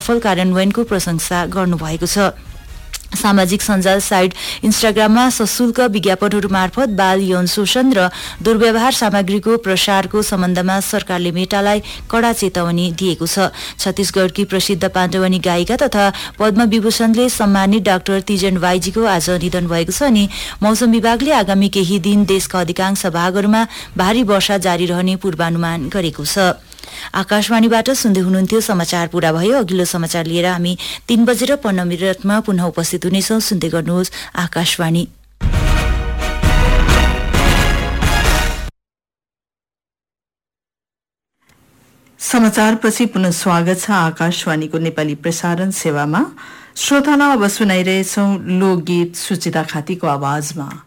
सफल कार्यान्वयनको प्रशंसा गर्नुभएको छ। सामाजिक सञ्जाल साइट इन्स्टाग्राममा सशुल्क विज्ञापनहरू मार्फत बाल यौन शोषण र दुर्व्यवहार सामग्रीको प्रसारको सम्बन्धमा सरकारले मेटालाई कड़ा चेतावनी दिएको छ। छत्तीसगढ़की प्रसिद्ध पाण्डवनी गायिका तथा पद्म विभूषणले सम्मानित डाक्टर तिजन वाइजीको आज निधन भएको छ अनि मौसम विभागले आगामी केही दिन देशका अधिकांश भागहरूमा भारी वर्षा जारी रहने पूर्वानुमान गरेको छ। आकाशवाणीबाट सुन्दै हुनुहुन्थ्यो समाचार पूरा भयो। अघिल्लो समाचार लिएर हामी 3:15 पुनः उपस्थित हुनेछौं। सुन्दै गर्नुहोस् आकाशवाणी। समाचारपछि पुनः स्वागत छ आकाशवाणीको नेपाली प्रसारण सेवामा। श्रोतालाई अब सुनाइरहेछौं लोकगीत सुचिता खातीको आवाजमा।